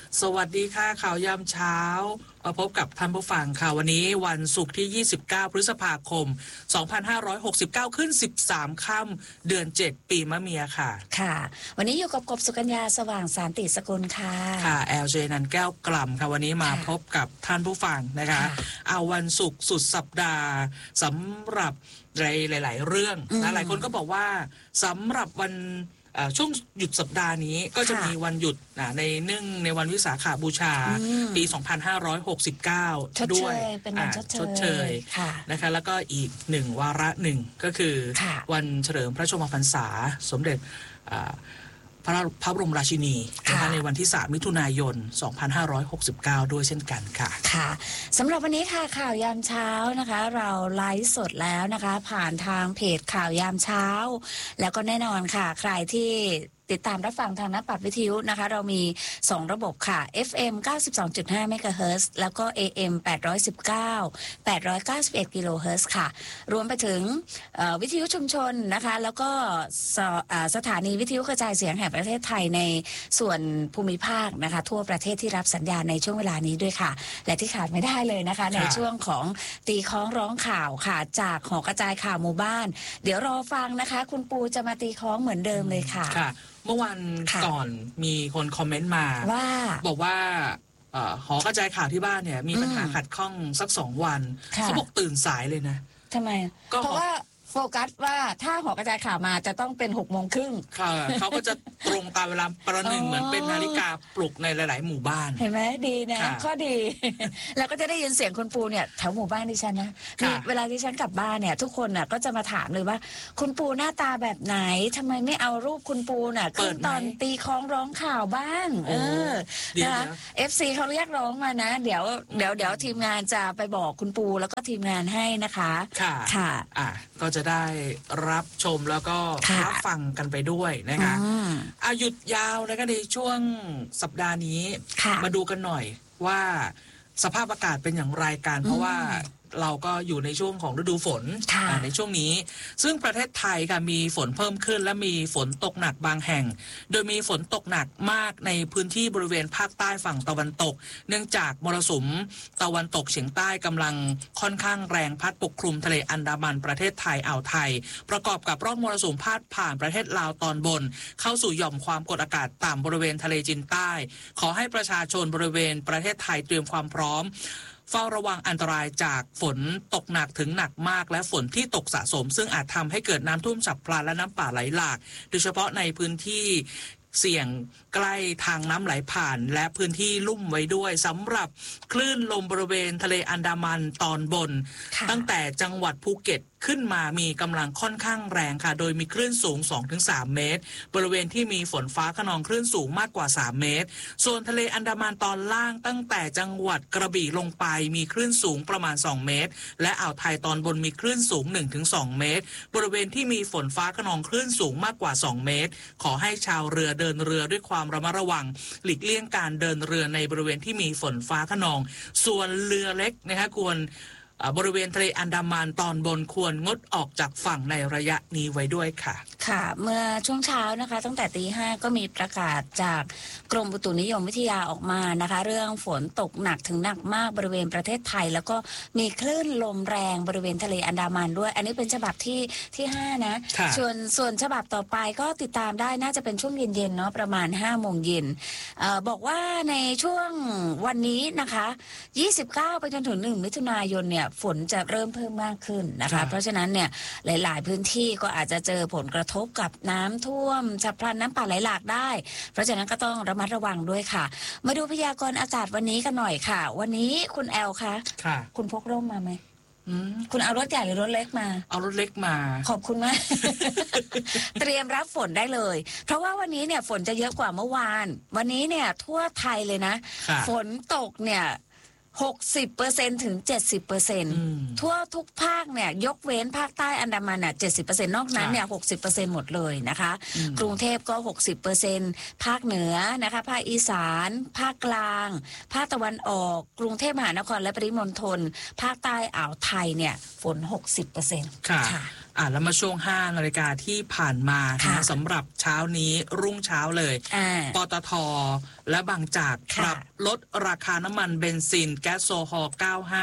สวัสดีค่ะข่าวยามเช้ามาพบกับท่านผู้ฟังค่ะวันนี้วันศุกร์ที่29พฤษภาคม2569ขึ้น13ค่ำเดือน7ปีมะเมียค่ะค่ะวันนี้อยู่กับกบสุกัญญาสว่างสานติสกุลค่ะค่ะแอลเจนันแก้วกล่ำค่ะวันนี้มาพบกับท่านผู้ฟังนะคะเอาวันศุกร์สุดสัปดาห์สำหรับหลายๆเรื่องนะหลายคนก็บอกว่าสำหรับวันช่วงหยุดสัปดาห์นี้ก็จะมีวันหยุดในเนื่องในวันวิสาขบูชาปี2569ด้วยเป็นวันชดเชยนะคะแล้วก็อีกหนึ่งวาระหนึ่งก็คือวันเฉลิมพระชนมพรรษาสมเด็จพระบรมราชินีนะคะในวันที่3มิถุนายน2569ด้วยเช่นกันค่ะค่ะสำหรับวันนี้ค่ะข่าวยามเช้านะคะเราไลฟ์สดแล้วนะคะผ่านทางเพจข่าวยามเช้าแล้วก็แน่นอนค่ะใครที่ติดตามรับฟังทางหน้าปัดวิทยุนะคะเรามี2ระบบค่ะ FM 92.5 เมกะเฮิรตซ์แล้วก็ AM 819 891 กิโลเฮิรตซ์ค่ะรวมไปถึงวิทยุชุมชนนะคะแล้วก็สถานีวิทยุกระจายเสียงแห่งประเทศไทยในส่วนภูมิภาคนะคะทั่วประเทศที่รับสัญญาณในช่วงเวลานี้ด้วยค่ะและที่ขาดไม่ได้เลยนะคะในช่วงของตีคล้องร้องข่าวค่ะจากหอกระจายข่าวหมู่บ้านเดี๋ยวรอฟังนะคะคุณปูจะมาตีคล้องเหมือนเดิมเลยค่ะเมื่อวันก่อนมีคนคอมเมนต์มาบอกว่าหอกระจายข่าวที่บ้านเนี่ยมีปัญหาขัดข้องสัก2 วันเขาบอกตื่นสายเลยนะทำไมเพราะว่าโฟกัสว่าถ้าหอกระจายข่าวมาจะต้องเป็น18:30 ค่ะเขาก็จะตรงตามเวลาประหนึ่งเหมือนเป็นนาฬิกาปลุกในหลายๆหมู่บ้านเห็นไหมดีนะข้อดีแล้วก็จะได้ยินเสียงคุณปูเนี่ยแถวหมู่บ้านดิฉันนะเวลาที่ฉันกลับบ้านเนี่ยทุกคนน่ะก็จะมาถามเลยว่าคุณปูหน้าตาแบบไหนทำไมไม่เอารูปคุณปูน่ะขึ้นตอนตีคล้องร้องข่าวบ้างนะคะ FC เขาเรียกร้องมานะเดี๋ยวทีมงานจะไปบอกคุณปูแล้วก็ทีมงานให้นะคะค่ะก็จะได้รับชมแล้วก็รับฟังกันไปด้วยนะคะหยุดยาวแล้วก็ในช่วงสัปดาห์นี้มาดูกันหน่อยว่าสภาพอากาศเป็นอย่างไรกันเพราะว่าเราก็อยู่ในช่วงของฤดูฝนในช่วงนี้ซึ่งประเทศไทยค่ะมีฝนเพิ่มขึ้นและมีฝนตกหนักบางแห่งโดยมีฝนตกหนักมากในพื้นที่บริเวณภาคใต้ฝั่งตะวันตกเนื่องจากมรสุมตะวันตกเฉียงใต้กำลังค่อนข้างแรงพัดปกคลุมทะเลอันดามันประเทศไทยอ่าวไทยประกอบกับร่องมรสุมพาดผ่านประเทศลาวตอนบนเข้าสู่หย่อมความกดอากาศต่ำบริเวณทะเลจีนใต้ขอให้ประชาชนบริเวณประเทศไทยเตรียมความพร้อมเฝ้าระวังอันตรายจากฝนตกหนักถึงหนักมากและฝนที่ตกสะสมซึ่งอาจทำให้เกิดน้ำท่วมฉับพลันและน้ำป่าไหลหลากโดยเฉพาะในพื้นที่เสี่ยงใกล้ทางน้ำไหลผ่านและพื้นที่ลุ่มไว้ด้วยสำหรับคลื่นลมบริเวณทะเลอันดามันตอนบนตั้งแต่จังหวัดภูเก็ตขึ้นมามีกำลังค่อนข้างแรงค่ะโดยมีคลื่นสูง 2-3 เมตรบริเวณที่มีฝนฟ้าคะนองคลื่นสูงมากกว่า3 เมตรส่วนทะเลอันดามันตอนล่างตั้งแต่จังหวัดกระบี่ลงไปมีคลื่นสูงประมาณ2 เมตรและอ่าวไทยตอนบนมีคลื่นสูง 1-2 เมตรบริเวณที่มีฝนฟ้าคะนองคลื่นสูงมากกว่า2 เมตรขอให้ชาวเรือเดินเรือด้วยความระมัดระวังหลีกเลี่ยงการเดินเรือในบริเวณที่มีฝนฟ้าคะนองส่วนเรือเล็กนะคะควรบริเวณทะเลอันดามันตอนบนควรงดออกจากฝั่งในระยะนี้ไว้ด้วยค่ะค่ะเมื่อช่วงเช้านะคะตั้งแต่ตี 5ก็มีประกาศจากกรมอุตุนิยมวิทยาออกมานะคะเรื่องฝนตกหนักถึงหนักมากบริเวณประเทศไทยแล้วก็มีคลื่นลมแรงบริเวณทะเลอันดามันด้วยอันนี้เป็นฉบับที่5นะส่วนฉบับต่อไปก็ติดตามได้น่าจะเป็นช่วงเย็นๆเนาะประมาณ5 โมงเย็นบอกว่าในช่วงวันนี้นะคะ29ไปจนถึง1 มิถุนายนเนี่ยฝนจะเริ่มเพิ่มมากขึ้นนะคะเพราะฉะนั้นเนี่ยหลายๆพื้นที่ก็อาจจะเจอผลกระทบกับน้ำท่วมฉับพลันน้ำป่าไหลหลากได้เพราะฉะนั้นก็ต้องระมัดระวังด้วยค่ะมาดูพยากรณ์อากาศวันนี้กันหน่อยค่ะวันนี้คุณแอลคะคุณพกร่มมาไหมคุณเอารถใหญ่หรือรถเล็กมาเอารถเล็กมาขอบคุณมาก เตรียมรับฝนได้เลยเพราะว่าวันนี้เนี่ยฝนจะเยอะกว่าเมื่อวานวันนี้เนี่ยทั่วไทยเลยนะฝนตกเนี่ย60% ถึง 70% ทั่วทุกภาคเนี่ยยกเว้นภาคใต้อันดามันน่ะ 70% นอกนั้นเนี่ย 60% หมดเลยนะคะกรุงเทพก็ 60% ภาคเหนือนะคะภาคอีสานภาคกลางภาคตะวันออกกรุงเทพมหานครและปริมณฑลภาคใต้อ่าวไทยเนี่ยฝน 60% ค่ะแล้วมาช่วง5 นาฬิกาที่ผ่านมานะสำหรับเช้านี้รุ่งเช้าเลยปตท.และบางจากปรับลดราคาน้ำมันเบนซินแก๊สโซฮอล์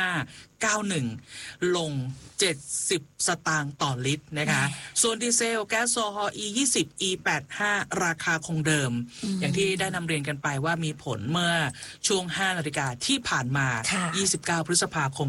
9591ลง70 สตางค์ต่อลิตรนะคะส่วนดีเซลแก๊สโซฮอล์ E20 E85 ราคาคงเดิมอย่างที่ได้นำเรียนกันไปว่ามีผลเมื่อช่วง5 นาฬิกาที่ผ่านมา29 พฤษภาคม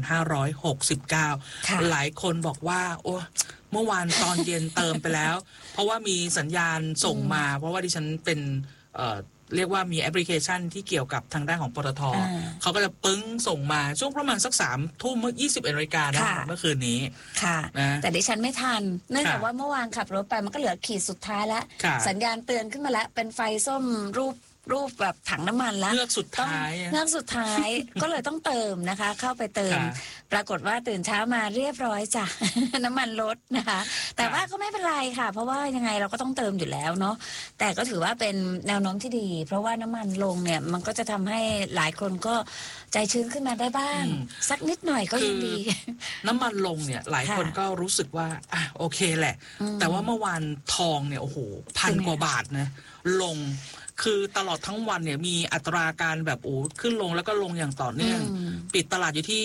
2569หลายคนบอกว่าโอ้เมื่อวานตอนเย็นเติมไปแล้วเพราะว่ามีสัญญาณส่งมาเพราะว่าดิฉันเป็นเรียกว่ามีแอปพลิเคชันที่เกี่ยวกับทางด้านของปตท.เขาก็จะปึ้งส่งมาช่วงประมาณสัก3 ทุ่มเมื่อ21 นาฬิกาเมื่อคืนนี้ค่ะแต่ดิฉันไม่ทันเนื่องจากว่าเมื่อวานขับรถไปมันก็เหลือขีดสุดท้ายแล้วสัญญาณเตือนขึ้นมาแล้วเป็นไฟส้มรูปแบบถังน้ำมันแล้วเลือกสุดท้ายก็เลยต้องเติมนะคะเข้าไปเติมปรากฏว่าตื่นเช้ามาเรียบร้อยจ้ะ น้ำมันลดนะคะแต่ว่าก็ไม่เป็นไรค่ะเพราะว่ายังไงเราก็ต้องเติมอยู่แล้วเนาะแต่ก็ถือว่าเป็นแนวโน้มที่ดีเพราะว่าน้ำมันลงเนี่ยมันก็จะทำให้หลายคนก็ใจชื้นขึ้นมาได้บ้างสักนิดหน่อยก็ยังดีน้ำมันลงเนี่ยหลายคนก็รู้สึกว่าโอเคแหละแต่ว่าเมื่อวานทองเนี่ยโอ้โห1,000 กว่าบาทนะลงคือตลอดทั้งวันเนี่ยมีอัตราการแบบขึ้นลงแล้วก็ลงอย่างต่อเนื่องปิดตลาดอยู่ที่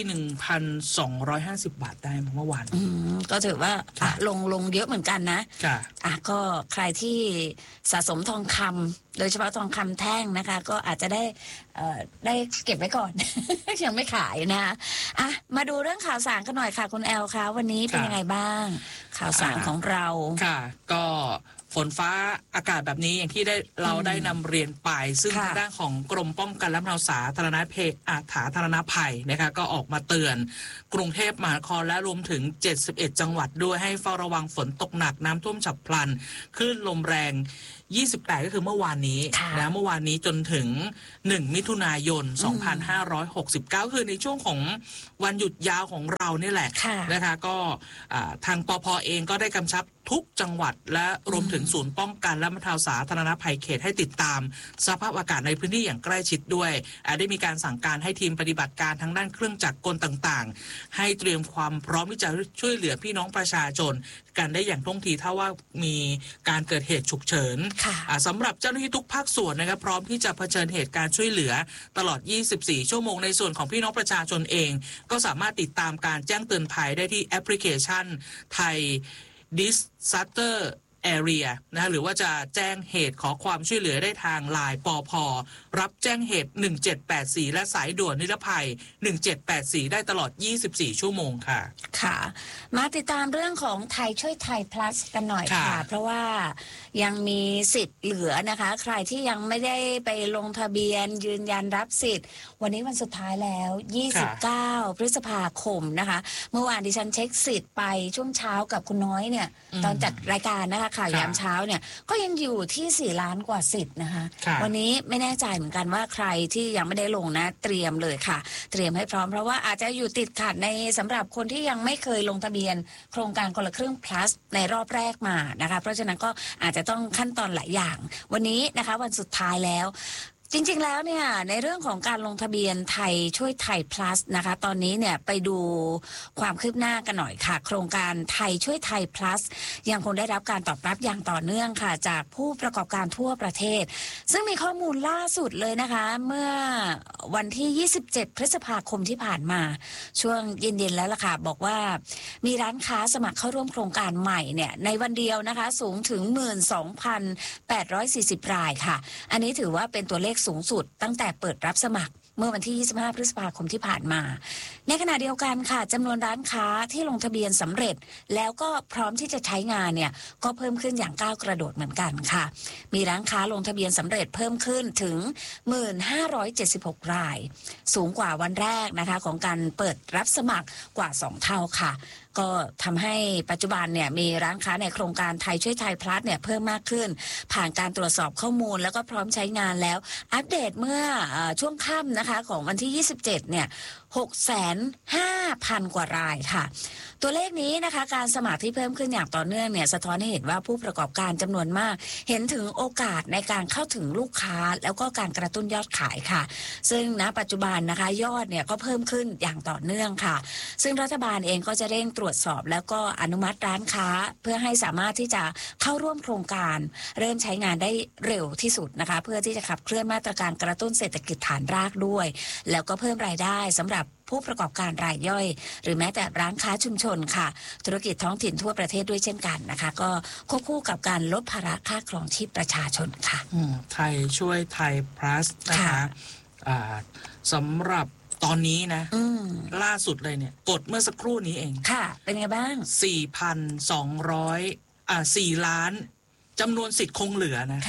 1,250 บาทได้เมื่อวานก็ถือว่าลงเยอะเหมือนกันนะก็ใครที่สะสมทองคำโดยเฉพาะทองคำแท่งนะคะก็อาจจะได้เก็บไว้ก่อน ยังไม่ขายนะคะมาดูเรื่องข่าวสารกันหน่อยค่ะคุณแอลคะวันนี้เป็นยังไงบ้างข่าวสารของเราค่ะก็ฝนฟ้าอากาศแบบนี้อย่างที่เราได้นำเรียนไปซึ่งทางด้านของกรมป้องกันและบรรเทาสาธารณภัยนะคะก็ออกมาเตือนกรุงเทพมหานครและรวมถึง71 จังหวัดด้วยให้เฝ้าระวังฝนตกหนักน้ำท่วมฉับพลันคลื่นลมแรง28ก็คือเมื่อวานนี้นะเมื่อวานนี้จนถึง1 มิถุนายน 2569คือในช่วงของวันหยุดยาวของเรานี่แหละนะคะก็ทางปภ.เองก็ได้กำชับทุกจังหวัดและรวมถึงศูนย์ป้องกันและบรรเทาสาธารณภัยเขตให้ติดตามสภาพอากาศในพื้นที่อย่างใกล้ชิดด้วยได้มีการสั่งการให้ทีมปฏิบัติการทางด้านเครื่องจักรกลต่างๆให้เตรียมความพร้อมที่จะช่วยเหลือพี่น้องประชาชนกันได้อย่างท่วงทีถ้าว่ามีการเกิดเหตุฉุกเฉินสำหรับเจ้าหน้าที่ทุกภาคส่วนนะครับพร้อมที่จะเผชิญเหตุการช่วยเหลือตลอด24 ชั่วโมงในส่วนของพี่น้องประชาชนเองก็สามารถติดตามการแจ้งเตือนภัยได้ที่แอปพลิเคชันไทย Disaster Area นะหรือว่าจะแจ้งเหตุขอความช่วยเหลือได้ทางไลน์ปภ.รับแจ้งเหตุ1784และสายด่วนนิรภัย1784ได้ตลอด24 ชั่วโมงค่ะค่ะมาติดตามเรื่องของไทยช่วยไทย plus กันหน่อยค่ะเพราะว่ายังมีสิทธิ์เหลือนะคะใครที่ยังไม่ได้ไปลงทะเบียนยืนยันรับสิทธิ์วันนี้วันสุดท้ายแล้ว29 พฤษภาคมนะคะเมื่อวานดิฉันเช็คสิทธิ์ไปช่วงเช้ากับคุณน้อยเนี่ยตอนจัดรายการนะคะข่าวยามเช้าเนี่ยก็ยังอยู่ที่4 ล้านกว่าสิทธิ์นะคะวันนี้ไม่แน่ใจเหมือนกันว่าใครที่ยังไม่ได้ลงนะเตรียมเลยค่ะเตรียมให้พร้อมเพราะว่าอาจจะอยู่ติดขัดในสำหรับคนที่ยังไม่เคยลงทะเบียนโครงการคนละครึ่ง plus ในรอบแรกมานะคะเพราะฉะนั้นก็อาจจะต้องขั้นตอนหลายอย่างวันนี้นะคะวันสุดท้ายแล้วจริงๆแล้วเนี่ยในเรื่องของการลงทะเบียนไทยช่วยไทย plus นะคะตอนนี้เนี่ยไปดูความคืบหน้ากันหน่อยค่ะโครงการไทยช่วยไทย plus ยังคงได้รับการตอบรับอย่างต่อเนื่องค่ะจากผู้ประกอบการทั่วประเทศซึ่งมีข้อมูลล่าสุดเลยนะคะเมื่อวันที่27 พฤษภาคมที่ผ่านมาช่วงเย็นๆแล้วล่ะค่ะบอกว่ามีร้านค้าสมัครเข้าร่วมโครงการใหม่เนี่ยในวันเดียวนะคะสูงถึง 12,840 รายค่ะอันนี้ถือว่าเป็นตัวเลขสูงสุดตั้งแต่เปิดรับสมัครเมื่อวันที่25 พฤษภาคมที่ผ่านมาในขณะเดียวกันค่ะจำนวนร้านค้าที่ลงทะเบียนสำเร็จแล้วก็พร้อมที่จะใช้งานเนี่ยก็เพิ่มขึ้นอย่างก้าวกระโดดเหมือนกันค่ะมีร้านค้าลงทะเบียนสำเร็จเพิ่มขึ้นถึง 1,576 รายสูงกว่าวันแรกนะคะของการเปิดรับสมัครกว่า2 เท่าค่ะก็ทำให้ปัจจุบันเนี่ยมีร้านค้าในโครงการไทยช่วยไทย plus เนี่ยเพิ่มมากขึ้นผ่านการตรวจสอบข้อมูลแล้วก็พร้อมใช้งานแล้วอัปเดตเมื่อช่วงค่ำนะคะของวันที่27เนี่ย 650,000 กว่ารายค่ะตัวเลขนี้นะคะการสมัครที่เพิ่มขึ้นอย่างต่อเนื่องเนี่ยสะท้อนให้เห็นว่าผู้ประกอบการจำนวนมากเห็นถึงโอกาสในการเข้าถึงลูกค้าแล้วก็การกระตุ้นยอดขายค่ะซึ่งณปัจจุบันนะคะยอดเนี่ยก็เพิ่มขึ้นอย่างต่อเนื่องค่ะซึ่งรัฐบาลเองก็จะเร่งตรวจสอบแล้วก็อนุมัติร้านค้าเพื่อให้สามารถที่จะเข้าร่วมโครงการเริ่มใช้งานได้เร็วที่สุดนะคะเพื่อที่จะขับเคลื่อนมาตรการกระตุ้นเศรษฐกิจฐานรากด้วยแล้วก็เพิ่มรายได้สำหรับผู้ประกอบการรายย่อยหรือแม้แต่ร้านค้าชุมชนค่ะธุรกิจท้องถิ่นทั่วประเทศด้วยเช่นกันนะคะก็ควบคู่กับการลดภาระค่าครองชีพประชาชนค่ะไทยช่วยไทย plus นะคะสำหรับตอนนี้นะล่าสุดเลยเนี่ยกดเมื่อสักครู่นี้เองค่ะเป็นไงบ้าง 4 ล้านจำนวนสิทธิ์คงเหลือนะ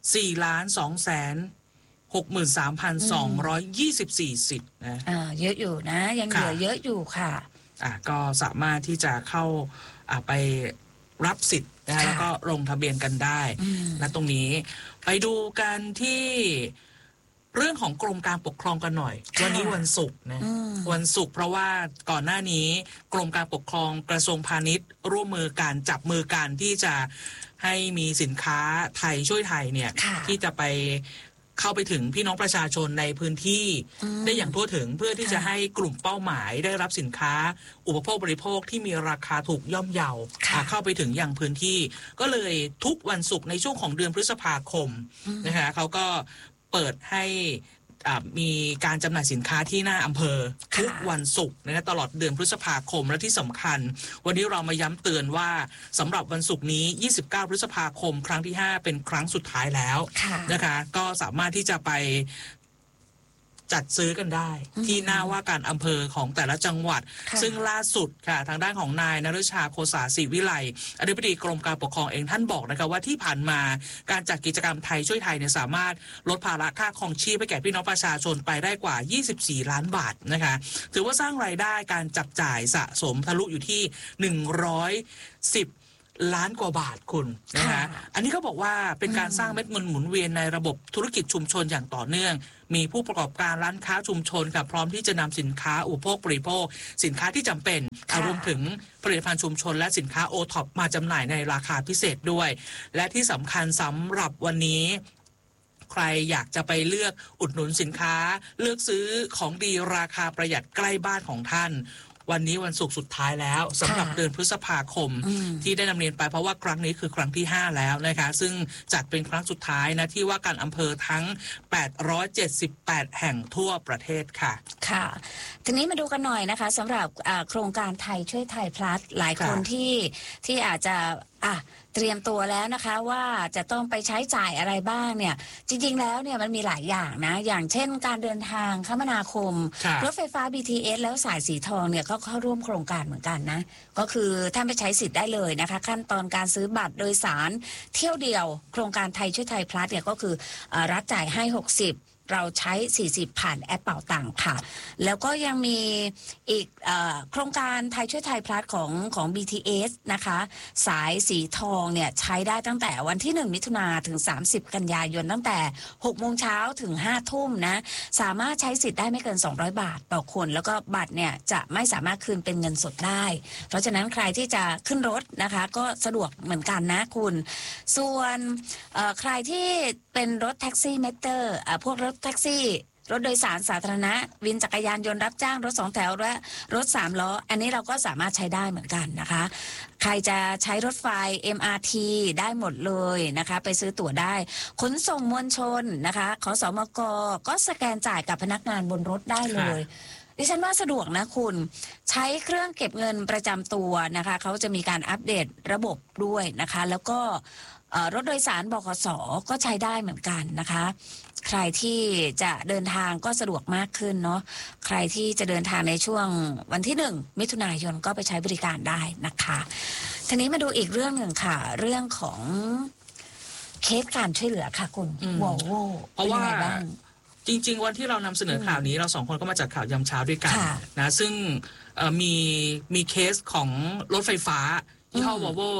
4,263,224 สิทธิ์นะเยอะอยู่นะยังเหลือเยอะอยู่ค่ะก็สามารถที่จะเข้าไปรับสิทธิ์นะแล้วก็ลงทะเบียนกันได้นะตรงนี้ไปดูกันที่เรื่องของกรมการปกครองกันหน่อยวันนี้วันศุกร์นะวันศุกร์เพราะว่าก่อนหน้านี้กรมการปกครองกระทรวงพาณิชย์ร่วมมือกันจับมือกันที่จะให้มีสินค้าไทยช่วยไทยเนี่ยที่จะไปเข้าไปถึงพี่น้องประชาชนในพื้นที่ได้อย่างทั่วถึงเพื่อที่จะให้กลุ่มเป้าหมายได้รับสินค้าอุปโภคบริโภคที่มีราคาถูกย่อมเยาเข้าไปถึงอย่างพื้นที่ก็เลยทุกวันศุกร์ในช่วงของเดือนพฤษภาคมนะคะเขาก็เปิดให้มีการจำหน่ายสินค้าที่หน้าอำเภอทุกวันศุกร์นะตลอดเดือนพฤษภาคมและที่สำคัญวันนี้เรามาย้ำเตือนว่าสำหรับวันศุกร์นี้29พฤษภาคมครั้งที่5เป็นครั้งสุดท้ายแล้วนะคะก็สามารถที่จะไปจัดซื้อกันได้ที่หน้าว่าการอำเภอของแต่ละจังหวัดซึ่งล่าสุดค่ะทางด้านของนายนฤชาโคสาศรีวิไลอธิบดีกรมการปกครองเองท่านบอกนะคะว่าที่ผ่านมาการจัดกิจกรรมไทยช่วยไทยเนี่ยสามารถลดภาระค่าครองชีพให้แก่พี่น้องประชาชนไปได้กว่า24 ล้านบาทนะคะถือว่าสร้างรายได้การจับจ่ายสะสมทะลุอยู่ที่110 ล้านกว่าบาทคุณนะคะอันนี้เขาบอกว่าเป็นการสร้างเม็ดเงินหมุนเวียนในระบบธุรกิจชุมชนอย่างต่อเนื่องมีผู้ประกอบการร้านค้าชุมชนกับพร้อมที่จะนำสินค้าอุปโภคบริโภคสินค้าที่จำเป็นรวมถึงผลิตภัณฑ์ชุมชนและสินค้าโอท็อปมาจำหน่ายในราคาพิเศษด้วยและที่สำคัญสำหรับวันนี้ใครอยากจะไปเลือกอุดหนุนสินค้าเลือกซื้อของดีราคาประหยัดใกล้บ้านของท่านวันนี้วันศุกร์สุดท้ายแล้วสำหรับเดือนพฤษภาคมที่ได้นำเรียนไปเพราะว่าครั้งนี้คือครั้งที่5แล้วนะคะซึ่งจัดเป็นครั้งสุดท้ายนะที่ว่าการอำเภอทั้ง878แห่งทั่วประเทศค่ะค่ะทีนี้มาดูกันหน่อยนะคะสำหรับโครงการไทยช่วยไทย plus หลายคนที่อาจจะเตรียมตัวแล้วนะคะว่าจะต้องไปใช้จ่ายอะไรบ้างเนี่ยจริงๆแล้วเนี่ยมันมีหลายอย่างนะอย่างเช่นการเดินทางคมนาคมรถไฟฟ้า BTS แล้วสายสีทองเนี่ยก็เข้าร่วมโครงการเหมือนกันนะก็คือท่านไปใช้สิทธิ์ได้เลยนะคะขั้นตอนการซื้อบัตรโดยสารเที่ยวเดียวโครงการไทยช่วยไทย plus เนี่ยก็คือรัฐจ่ายให้60เราใช้40ผ่านแอปเป่าตังค์ค่ะแล้วก็ยังมีอีกโครงการไทยช่วยไทย plus ของ BTS นะคะสายสีทองเนี่ยใช้ได้ตั้งแต่วันที่1มิถุนายนถึง30กันยายนตั้งแต่6โมงเช้าถึง5ทุ่มนะสามารถใช้สิทธิ์ได้ไม่เกิน200บาทต่อคนแล้วก็บัตรเนี่ยจะไม่สามารถคืนเป็นเงินสดได้เพราะฉะนั้นใครที่จะขึ้นรถนะคะก็สะดวกเหมือนกันนะคุณส่วนใครที่เป็นรถแท็กซี่เมเตอร์พวกรถแท็กซี่รถโดยสารสาธารณะวินจักรยานยนต์รับจ้างรถ2แถวและรถ3ล้ออันนี้เราก็สามารถใช้ได้เหมือนกันนะคะใครจะใช้รถไฟ MRT ได้หมดเลยนะคะไปซื้อตั๋วได้ขนส่งมวลชนนะคะขสมกก็สแกนจ่ายกับพนักงานบนรถได้เลยดิฉันว่าสะดวกนะคุณใช้เครื่องเก็บเงินประจำตัวนะคะเขาจะมีการอัปเดตระบบด้วยนะคะแล้วก็รถโดยสารบขส.ก็ใช้ได้เหมือนกันนะคะใครที่จะเดินทางก็สะดวกมากขึ้นเนาะใครที่จะเดินทางในช่วงวันที่1มิถุนายนก็ไปใช้บริการได้นะคะทีนี้มาดูอีกเรื่องหนึ่งค่ะเรื่องของเคสการช่วยเหลือค่ะคุณวอลโวเพราะว่าจริงๆวันที่เรานำเสนอข่าวนี้เรา2คนก็มาจากข่าวยามเช้าด้วยกันนะซึ่งมีเคสของรถไฟฟ้ายี่ห้อ Volvo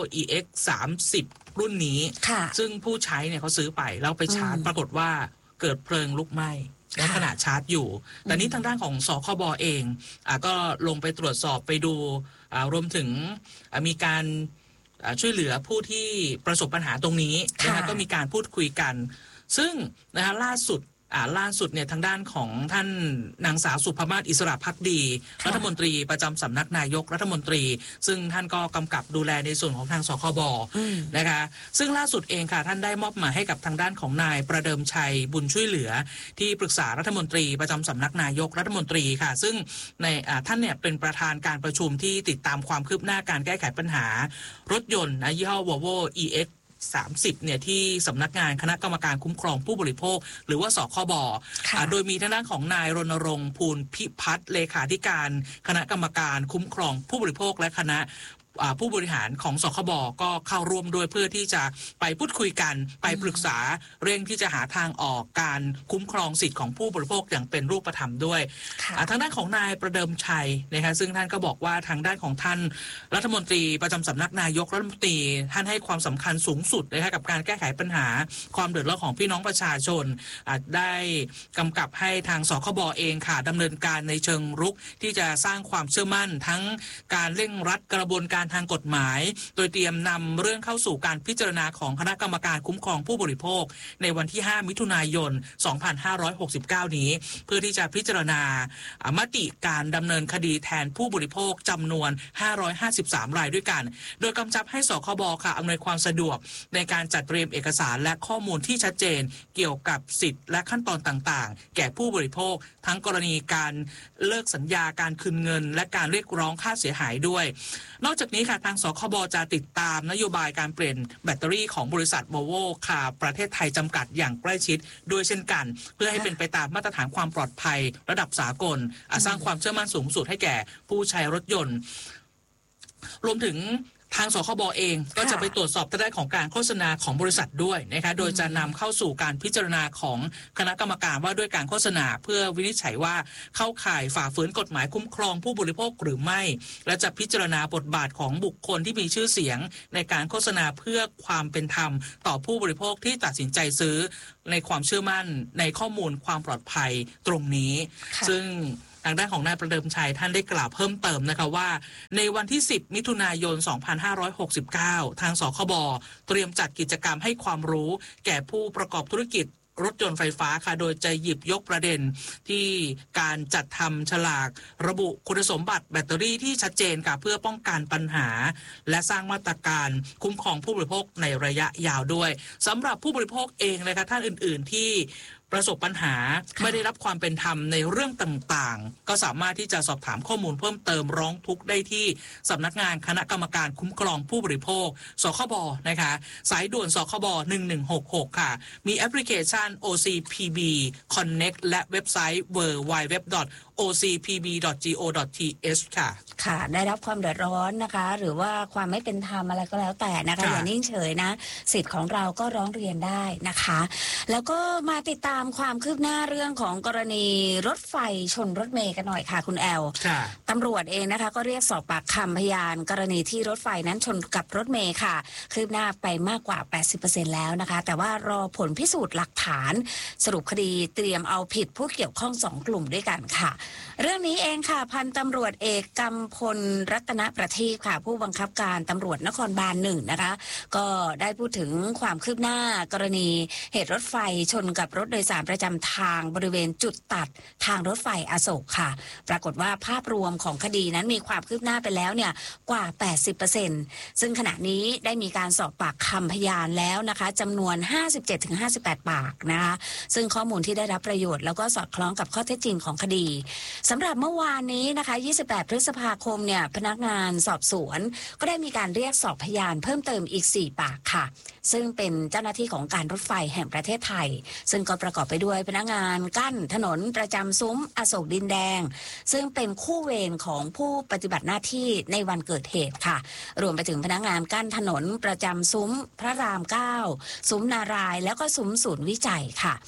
EX30 รุ่นนี้ซึ่งผู้ใช้เนี่ยเขาซื้อไปแล้วไปชาร์จปรากฏว่าเกิดเพลิงลุกไหม้ในขณะชาร์จอยู่แต่นี้ทางด้านของสคบเองก็ลงไปตรวจสอบไปดูรวมถึงมีการช่วยเหลือผู้ที่ประสบปัญหาตรงนี้นะคะก็มีการพูดคุยกันซึ่งนะคะล่าสุดเนี่ยทางด้านของท่านนางสาวสุภมาศอิสระภักดีรัฐมนตรีประจำสำนักนายกรัฐมนตรีซึ่งท่านก็กำกับดูแลในส่วนของทางสคบนะคะซึ่งล่าสุดเองค่ะท่านได้มอบหมายให้กับทางด้านของนายประเดิมชัยบุญช่วยเหลือที่ปรึกษารัฐมนตรีประจำสำนักนายกรัฐมนตรีค่ะซึ่งในท่านเนี่ยเป็นประธานการประชุมที่ติดตามความคืบหน้าการแก้ไขปัญหารถยนต์ยี่ห้อ Volvo EX 30เนี่ยที่สำนักงานคณะกรรมการคุ้มครองผู้บริโภคหรือว่าสคบโดยมีทางด้านของนายรณรงค์ภูลพิพัฒน์เลขาธิการคณะกรรมการคุ้มครองผู้บริโภคและคณะผู้บริหารของสคบก็เข้าร่วมด้วยเพื่อที่จะไปพูดคุยกันไปปรึกษาเร่งที่จะหาทางออกการคุ้มครองสิทธิ์ของผู้บริโภคอย่างเป็นรูปธรรมด้วยทางด้านของนายประเดิมชัยนะคะซึ่งท่านก็บอกว่าทางด้านของท่านรัฐมนตรีประจำสำนักนายกรัฐมนตรีท่านให้ความสำคัญสูงสุดนะคะกับการแก้ไขปัญหาความเดือดร้อนของพี่น้องประชาชนได้กำกับให้ทางสคบเองค่ะดำเนินการในเชิงรุกที่จะสร้างความเชื่อมั่นทั้งการเร่งรัดกระบวนการทางกฎหมายโดยเตรียมนำเรื่องเข้าสู่การพิจารณาของคณะกรรมการคุ้มครองผู้บริโภคในวันที่5มิถุนายน2569นี้เพื่อที่จะพิจารณามติการดำเนินคดีแทนผู้บริโภคจำนวน553รายด้วยกันโดยกำชับให้สคบค่ะอำนวยความสะดวกในการจัดเตรียมเอกสารและข้อมูลที่ชัดเจนเกี่ยวกับสิทธิและขั้นตอนต่างๆแก่ผู้บริโภคทั้งกรณีการเลิกสัญญาการคืนเงินและการเรียกร้องค่าเสียหายด้วยนอกจากนี้ค่ะทางสคบจะติดตามนโยบายการเปลี่ยนแบตเตอรี่ของบริษัท Volvo ค่ะประเทศไทยจำกัดอย่างใกล้ชิดด้วยเช่นกันเพื่อให้เป็นไปตามมาตรฐานความปลอดภัยระดับสากลสร้างความเชื่อมั่นสูงสุดให้แก่ผู้ใช้รถยนต์รวมถึงทางสคบเองก็จะไปตรวจสอบทางด้านของการโฆษณาของบริษัทด้วยนะคะโดยจะนำเข้าสู่การพิจารณาของคณะกรรมการว่าด้วยการโฆษณาเพื่อวินิจฉัยว่าเข้าข่ายฝ่าฝืนกฎหมายคุ้มครองผู้บริโภคหรือไม่และจะพิจารณาบทบาทของบุคคลที่มีชื่อเสียงในการโฆษณาเพื่อความเป็นธรรมต่อผู้บริโภคที่ตัดสินใจซื้อในความเชื่อมั่นในข้อมูลความปลอดภัยตรงนี้ซึ่งทางด้านของนายประเดิมชัยท่านได้กล่าวเพิ่มเติมนะคะว่าในวันที่10มิถุนายน2569ทางสคบเตรียมจัดกิจกรรมให้ความรู้แก่ผู้ประกอบธุรกิจรถยนต์ไฟฟ้าค่ะโดยจะหยิบยกประเด็นที่การจัดทำฉลากระบุคุณสมบัติแบตเตอรี่ที่ชัดเจนค่ะเพื่อป้องกันปัญหาและสร้างมาตรการคุ้มครองผู้บริโภคในระยะยาวด้วยสำหรับผู้บริโภคเองเลยค่ะท่านอื่นๆที่ประสบปัญหาไม่ได้รับความเป็นธรรมในเรื่องต่างๆก็สามารถที่จะสอบถามข้อมูลเพิ่มเติมร้องทุกข์ได้ที่สำนักงานคณะกรรมการคุ้มครองผู้บริโภคสคบนะคะสายด่วนสคบ1166ค่ะมีแอปพลิเคชัน OCPB Connect และเว็บไซต์ www.ocpb.go.th ค่ะค่ะได้รับความเดือดร้อนนะคะหรือว่าความไม่เป็นธรรมอะไรก็แล้วแต่นะคะอย่านิ่งเฉยนะสิทธิ์ของเราก็ร้องเรียนได้นะคะแล้วก็มาติดตามความคืบหน้าเรื่องของกรณีรถไฟชนรถเมล์กันหน่อยค่ะคุณแอลตำรวจเองนะคะก็เรียกสอบปากคำพยานกรณีที่รถไฟนั้นชนกับรถเมล์ค่ะคืบหน้าไปมากกว่า 80% แล้วนะคะแต่ว่ารอผลพิสูจน์หลักฐานสรุปคดีเตรียมเอาผิดผู้เกี่ยวข้อง2กลุ่มด้วยกันค่ะเรื่องนี้เองค่ะพันตำรวจเอกกำพลรัตนประทีปค่ะผู้บังคับการตำรวจนครบาล1นะคะก็ได้พูดถึงความคืบหน้ากรณีเหตุรถไฟชนกับรถโดยสารประจำทางบริเวณจุดตัดทางรถไฟอโศกค่ะปรากฏว่าภาพรวมของคดีนั้นมีความคืบหน้าไปแล้วเนี่ยกว่า 80% ซึ่งขณะนี้ได้มีการสอบปากคำพยานแล้วนะคะจำนวน 57-58 ปากนะคะซึ่งข้อมูลที่ได้รับประโยชน์แล้วก็สอดคล้องกับข้อเท็จจริงของคดีสำหรับเมื่อวานนี้นะคะ28พฤษภาคมเนี่ยพนักงานสอบสวนก็ได้มีการเรียกสอบพยานเพิ่มเติมอีก4ปากค่ะซึ่งเป็นเจ้าหน้าที่ของการรถไฟแห่งประเทศไทยซึ่งก็ประกอบไปด้วยพนักงานกั้นถนนประจำซุ้มอโศกดินแดงซึ่งเป็นคู่เวรของผู้ปฏิบัติหน้าที่ในวันเกิดเหตุค่ะรวมไปถึงพนักงานกั้นถนนประจำซุ้มพระราม9ซุ้มนารายแล้วก็ซุ้มศูนย์วิจัยค่ะ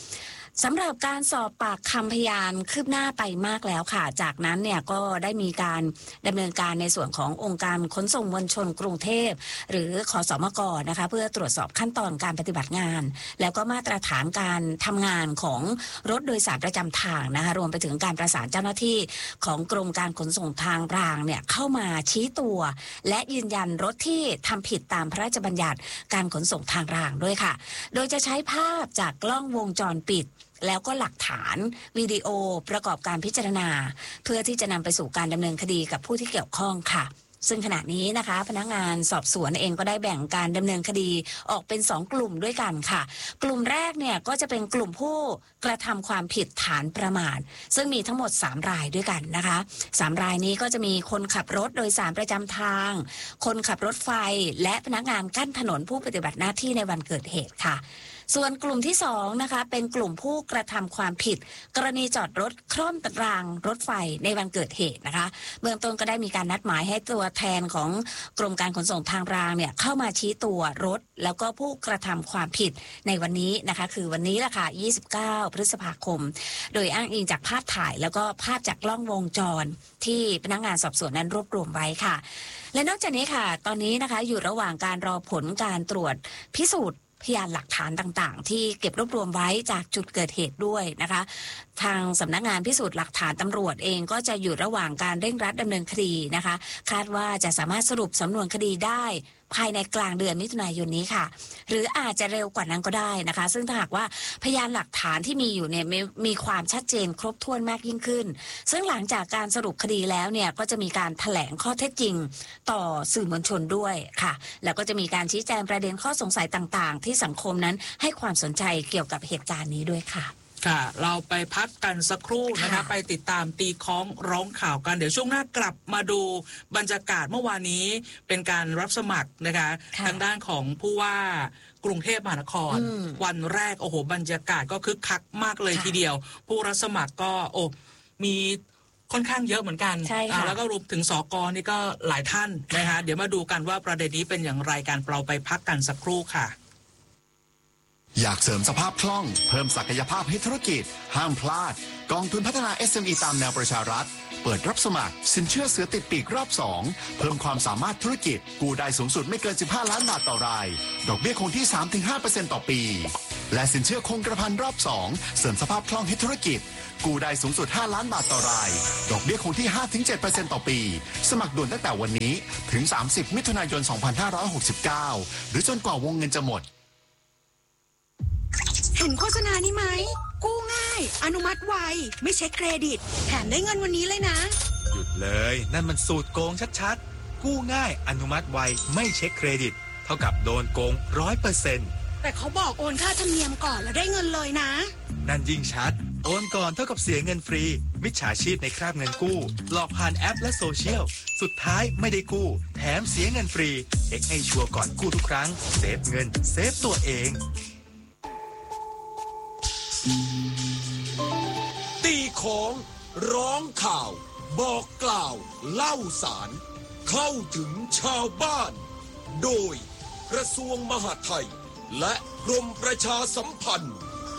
สำหรับการสอบปากคำพยานคืบหน้าไปมากแล้วค่ะจากนั้นเนี่ยก็ได้มีการดำเนินการในส่วนขององค์การขนส่งมวลชนกรุงเทพหรือขสมก.นะคะเพื่อตรวจสอบขั้นตอนการปฏิบัติงานแล้วก็มาตรฐานการทำงานของรถโดยสารประจำทางนะคะรวมไปถึงการประสานเจ้าหน้าที่ของกรมการขนส่งทางรางเนี่ยเข้ามาชี้ตัวและยืนยันรถที่ทำผิดตามพระราชบัญญัติการขนส่งทางรางด้วยค่ะโดยจะใช้ภาพจากกล้องวงจรปิดแล้วก็หลักฐานวิดีโอประกอบการพิจารณาเพื่อที่จะนำไปสู่การดำเนินคดีกับผู้ที่เกี่ยวข้องค่ะซึ่งขณะนี้นะคะพนักงานสอบสวนเองก็ได้แบ่งการดำเนินคดีออกเป็น2กลุ่มด้วยกันค่ะกลุ่มแรกเนี่ยก็จะเป็นกลุ่มผู้กระทำความผิดฐานประมาทซึ่งมีทั้งหมด3รายด้วยกันนะคะ3รายนี้ก็จะมีคนขับรถโดยสารประจำทางคนขับรถไฟและพนักงานกั้นถนนผู้ปฏิบัติหน้าที่ในวันเกิดเหตุค่ะส่วนกลุ่มที่2นะคะเป็นกลุ่มผู้กระทำความผิดกรณีจอดรถคล่อมรางรถไฟในวันเกิดเหตุนะคะเบื้องต้นก็ได้มีการนัดหมายให้ตัวแทนของกรมการขนส่งทางรางเนี่ยเข้ามาชี้ตัวรถแล้วก็ผู้กระทำความผิดในวันนี้นะคะคือวันนี้แหละค่ะ29 พฤษภาคมโดยอ้างอิงจากภาพถ่ายแล้วก็ภาพจากกล้องวงจรที่พนักงานสอบสวนนั้นรวบรวมไว้ค่ะและนอกจากนี้ค่ะตอนนี้นะคะอยู่ระหว่างการรอผลการตรวจพิสูจน์พยานหลักฐานต่างๆที่เก็บรวบรวมไว้จากจุดเกิดเหตุด้วยนะคะทางสำนักงานพิสูจน์หลักฐานตำรวจเองก็จะอยู่ระหว่างการเร่งรัดดำเนินคดีนะคะคาดว่าจะสามารถสรุปสำนวนคดีได้ภายในกลางเดือนมิถุนายนนี้ค่ะหรืออาจจะเร็วกว่านั้นก็ได้นะคะซึ่งถ้าหากว่าพยานหลักฐานที่มีอยู่เนี่ยมีความชัดเจนครบถ้วนมากยิ่งขึ้นซึ่งหลังจากการสรุปคดีแล้วเนี่ยก็จะมีการแถลงข้อเท็จจริงต่อสื่อมวลชนด้วยค่ะแล้วก็จะมีการชี้แจงประเด็นข้อสงสัยต่างๆที่สังคมนั้นให้ความสนใจเกี่ยวกับเหตุการณ์นี้ด้วยค่ะค่ะเราไปพักกันสักครู่นะคะไปติดตามตีค้องร้องข่าวกันเดี๋ยวช่วงหน้ากลับมาดูบรรยากาศเมื่อวานนี้เป็นการรับสมัครนะคะทางด้านของผู้ว่ากรุงเทพมหานครวันแรกโอ้โหบรรยากาศก็คึกคักมากเลยทีเดียวผู้รับสมัครก็มีค่อนข้างเยอะเหมือนกันแล้วก็รวมถึงสก.นี่ก็หลายท่านนะคะเดี๋ยวมาดูกันว่าประเด็นนี้เป็นอย่างไรการเราไปพักกันสักครู่ค่ะอยากเสริมสภาพคล่องเพิ่มศักยภาพให้ธุรกิจห้ามพลาดกองทุนพัฒนา SME ตามแนวประชารัฐเปิดรับสมัครสินเชื่อเสือติดปีกรอบ2เพิ่มความสามารถธุรกิจกู้ได้สูงสุดไม่เกิน15 ล้านบาทต่อรายดอกเบี้ยคงที่ 3-5% ต่อปีและสินเชื่อคงกระพันรอบ2เสริมสภาพคล่องให้ธุรกิจกู้ได้สูงสุด5 ล้านบาทต่อรายดอกเบี้ยคงที่ 5-7% ต่อปีสมัครด่วนตั้งแต่วันนี้ถึง30 มิถุนายน 2569หรือจนกว่าวงเงินจะหมดเห็นโฆษณานี้ไหมกู้ง่ายอนุมัติไวไม่เช็คเครดิตแถมได้เงินวันนี้เลยนะหยุดเลยนั่นมันสูตรโกงชัดๆกู้ง่ายอนุมัติไวไม่เช็คเครดิตเท่ากับโดนโกง 100% แต่เขาบอกโอนค่าธรรมเนียมก่อนแล้วได้เงินเลยนะนั่นยิ่งชัดโอนก่อนเท่ากับเสียเงินฟรีมิจฉาชีพในคราบเงินกู้หลอกผ่านแอปและโซเชียลสุดท้ายไม่ได้กู้แถมเสียเงินฟรีเช็คให้ชัวร์ก่อนกู้ทุกครั้งเซฟเงินเซฟตัวเองตีของร้องข่าวบอกกล่าวเล่าสารเข้าถึงชาวบ้านโดยกระทรวงมหาดไทยและกรมประชาสัมพันธ์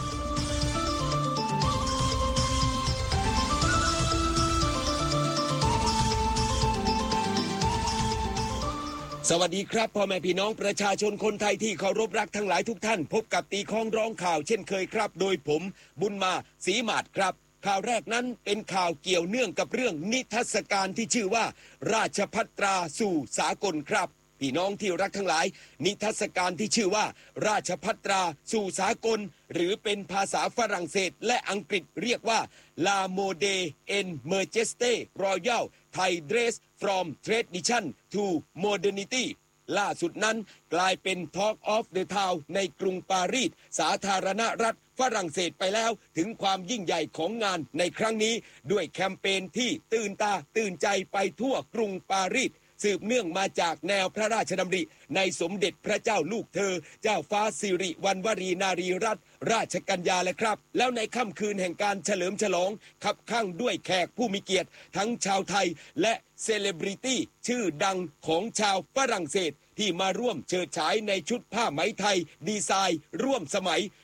สวัสดีครับพ่อแม่พี่น้องประชาชนคนไทยที่เคารพรักทั้งหลายทุกท่านพบกับตีค้องร้องข่าวเช่นเคยครับโดยผมบุญมาศรีหมาดครับข่าวแรกนั้นเป็นข่าวเกี่ยวเนื่องกับเรื่องนิทรรศการที่ชื่อว่าราชภัตราสู่สากลครับพี่น้องที่รักทั้งหลายนิทรรศการที่ชื่อว่าราชภัตราสู่สากลหรือเป็นภาษาฝรั่งเศสและอังกฤษเรียกว่า La Mode en Majesté Royal Thai Dress from Tradition to Modernity ล่าสุดนั้นกลายเป็น Talk of the Town ในกรุงปารีสสาธารณรัฐฝรั่งเศสไปแล้วถึงความยิ่งใหญ่ของงานในครั้งนี้ด้วยแคมเปญที่ตื่นตาตื่นใจไปทั่วกรุงปารีสสืบเนื่องมาจากแนวพระราชดำริในสมเด็จพระเจ้าลูกเธอเจ้าฟ้าสิริวัณวรีนารีรัตนราชกัญญาและครับแล้วในค่ำคืนแห่งการเฉลิมฉลองคับข้างด้วยแขกผู้มีเกียรติทั้งชาวไทยและเซเลบริตี้ชื่อดังของชาวฝรั่งเศสที่มาร่วมเฉิดฉายในชุดผ้าไหมไทยดีไซน์ร่วมสมัย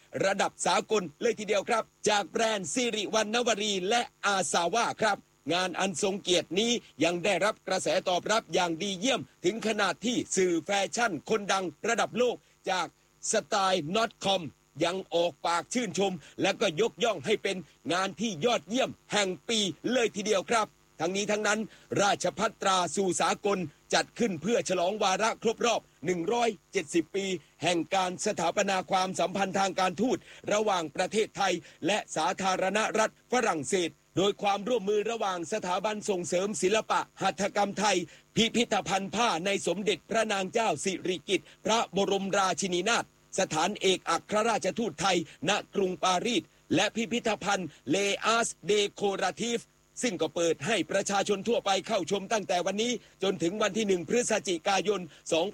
ระดับสากลเลยทีเดียวครับจากแบรนด์สิริวรรณวรีและอาซาว่าครับงานอันทรงเกียรตินี้ยังได้รับกระแสตอบรับอย่างดีเยี่ยมถึงขนาดที่สื่อแฟชั่นคนดังระดับโลกจากสไตล์ .com ยังออกปากชื่นชมและก็ยกย่องให้เป็นงานที่ยอดเยี่ยมแห่งปีเลยทีเดียวครับทั้งนี้ทั้งนั้นราชภัตราสู่สากลจัดขึ้นเพื่อฉลองวาระครบรอบ170 ปีแห่งการสถาปนาความสัมพันธ์ทางการทูตระหว่างประเทศไทยและสาธารณรัฐฝรั่งเศสโดยความร่วมมือระหว่างสถาบันส่งเสริมศิลปะหัตถกรรมไทยพิพิธภัณฑ์ผ้าในสมเด็จพระนางเจ้าสิริกิติ์พระบรมราชินีนาถสถานเอกอัครราชทูตไทยณกรุงปารีสและพิพิธภัณฑ์เลอาสเดโคราทีฟซึ่งก็เปิดให้ประชาชนทั่วไปเข้าชมตั้งแต่วันนี้จนถึงวันที่1 พฤศจิกายน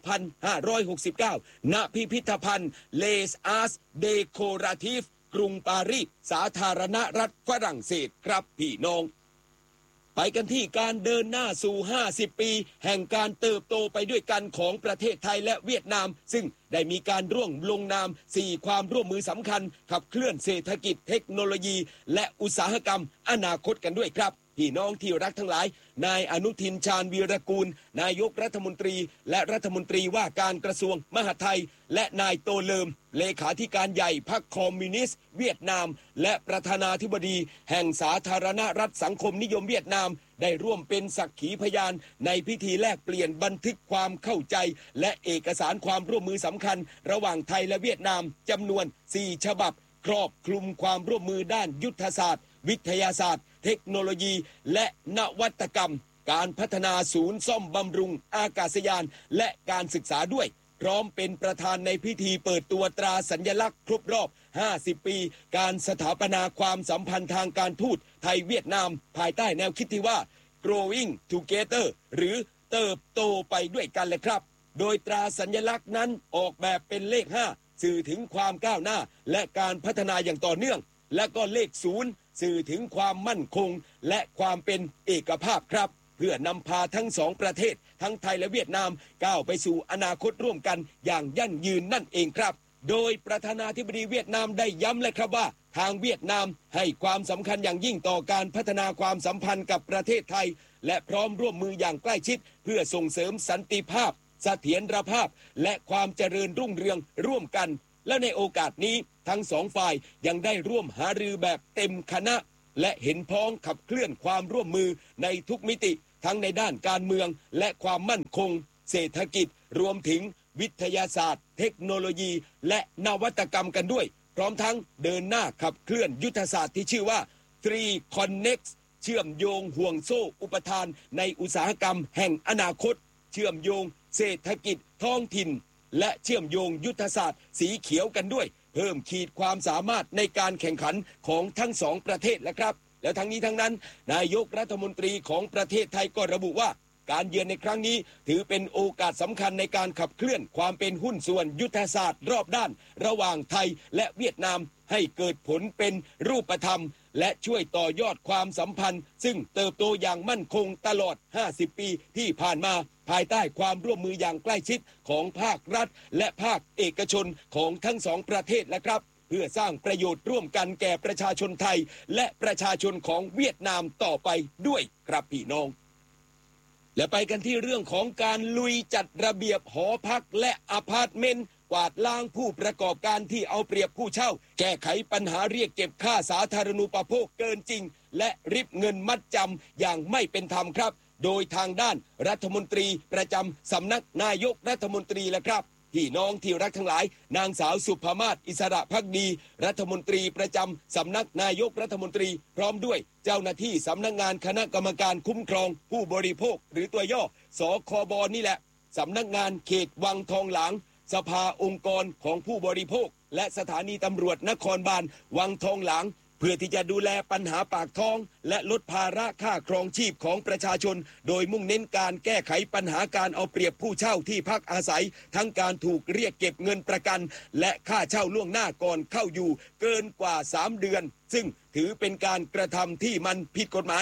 2569 ณ พิพิธภัณฑ์เลอาสเดโคราทีฟกรุงปารีสสาธารณรัฐฝรั่งเศสครับพี่น้องไปกันที่การเดินหน้าสู่50 ปีแห่งการเติบโตไปด้วยกันของประเทศไทยและเวียดนามซึ่งได้มีการร่วมลงนาม4ความร่วมมือสำคัญขับเคลื่อนเศรษฐกิจเทคโนโลยีและอุตสาหกรรมอนาคตกันด้วยครับพี่น้องที่รักทั้งหลายนายอนุทินชาญวีรกูลนายกรัฐมนตรีและรัฐมนตรีว่าการกระทรวงมหาดไทยและนายโตเลิมเลขาธิการใหญ่พรรคคอมมิวนิสต์เวียดนามและประธานาธิบดีแห่งสาธารณรัฐสังคมนิยมเวียดนามได้ร่วมเป็นสักขีพยานในพิธีแลกเปลี่ยนบันทึกความเข้าใจและเอกสารความร่วมมือสำคัญระหว่างไทยและเวียดนามจำนวน4 ฉบับครอบคลุมความร่วมมือด้านยุทธศาสตร์วิทยาศาสตร์เทคโนโลยีและนวัตกรรมการพัฒนาศูนย์ซ่อมบำรุงอากาศยานและการศึกษาด้วยพร้อมเป็นประธานในพิธีเปิดตัวตราสัญลักษณ์ครบรอบ50 ปีการสถาปนาความสัมพันธ์ทางการทูตไทยเวียดนามภายใต้แนวคิดที่ว่า growing together หรือเติบโตไปด้วยกันเลยครับโดยตราสัญลักษณ์นั้นออกแบบเป็นเลข5สื่อถึงความก้าวหน้าและการพัฒนาอย่างต่อเนื่องและก็เลข0สื่อถึงความมั่นคงและความเป็นเอกภาพครับเพื่อนำพาทั้งสองประเทศทั้งไทยและเวียดนามก้าวไปสู่อนาคตร่วมกันอย่างยั่งยืนนั่นเองครับโดยประธานาธิบดีเวียดนามได้ย้ำเลยครับว่าทางเวียดนามให้ความสำคัญอย่างยิ่งต่อการพัฒนาความสัมพันธ์กับประเทศไทยและพร้อมร่วมมืออย่างใกล้ชิดเพื่อส่งเสริมสันติภาพเสถียรภาพและความเจริญรุ่งเรืองร่วมกันและในโอกาสนี้ทั้งสองฝ่ายยังได้ร่วมหารือแบบเต็มคณะและเห็นพ้องขับเคลื่อนความร่วมมือในทุกมิติทั้งในด้านการเมืองและความมั่นคงเศรษฐกิจรวมถึงวิทยาศาสตร์เทคโนโลยีและนวัตกรรมกันด้วยพร้อมทั้งเดินหน้าขับเคลื่อนยุทธศาสตร์ที่ชื่อว่า Three Connects เชื่อมโยงห่วงโซ่อุปทานในอุตสาหกรรมแห่งอนาคตเชื่อมโยงเศรษฐกิจท้องถิ่นและเชื่อมโยงยุทธศาสตร์สีเขียวกันด้วยเพิ่มขีดความสามารถในการแข่งขันของทั้งสองประเทศแล้วครับแล้วทั้งนี้ทั้งนั้นนายกรัฐมนตรีของประเทศไทยก็ระบุว่าการเยือนในครั้งนี้ถือเป็นโอกาสสำคัญในการขับเคลื่อนความเป็นหุ้นส่วนยุทธศาสตร์รอบด้านระหว่างไทยและเวียดนามให้เกิดผลเป็นรูปธรรมและช่วยต่อยอดความสัมพันธ์ซึ่งเติบโตอย่างมั่นคงตลอด50 ปีที่ผ่านมาภายใต้ความร่วมมืออย่างใกล้ชิดของภาครัฐและภาคเอกชนของทั้งสองประเทศและครับเพื่อสร้างประโยชน์ร่วมกันแก่ประชาชนไทยและประชาชนของเวียดนามต่อไปด้วยครับพี่น้องและไปกันที่เรื่องของการลุยจัดระเบียบหอพักและอพาร์ตเมนต์กวาดล้างผู้ประกอบการที่เอาเปรียบผู้เช่าแก้ไขปัญหาเรียกเก็บค่าสาธารณูปโภคเกินจริงและริบเงินมัดจำอย่างไม่เป็นธรรมครับโดยทางด้านรัฐมนตรีประจำสำนักนายกรัฐมนตรีและครับพี่น้องที่รักทั้งหลายนางสาวสุภมาศอิสระภักดีรัฐมนตรีประจำสำนักนายกรัฐมนตรีพร้อมด้วยเจ้าหน้าที่สำนักงานคณะกรรมการคุ้มครองผู้บริโภคหรือตัวย่อสคบนี่แหละสำนักงานเขตวังทองหลางสภาองค์กรของผู้บริโภคและสถานีตำรวจนครบาลวังทองหลางเพื่อที่จะดูแลปัญหาปากท้องและลดภาระค่าครองชีพของประชาชนโดยมุ่งเน้นการแก้ไขปัญหาการเอาเปรียบผู้เช่าที่พักอาศัยทั้งการถูกเรียกเก็บเงินประกันและค่าเช่าล่วงหน้าก่อนเข้าอยู่เกินกว่า3 เดือนซึ่งถือเป็นการกระทำที่มันผิดกฎหมาย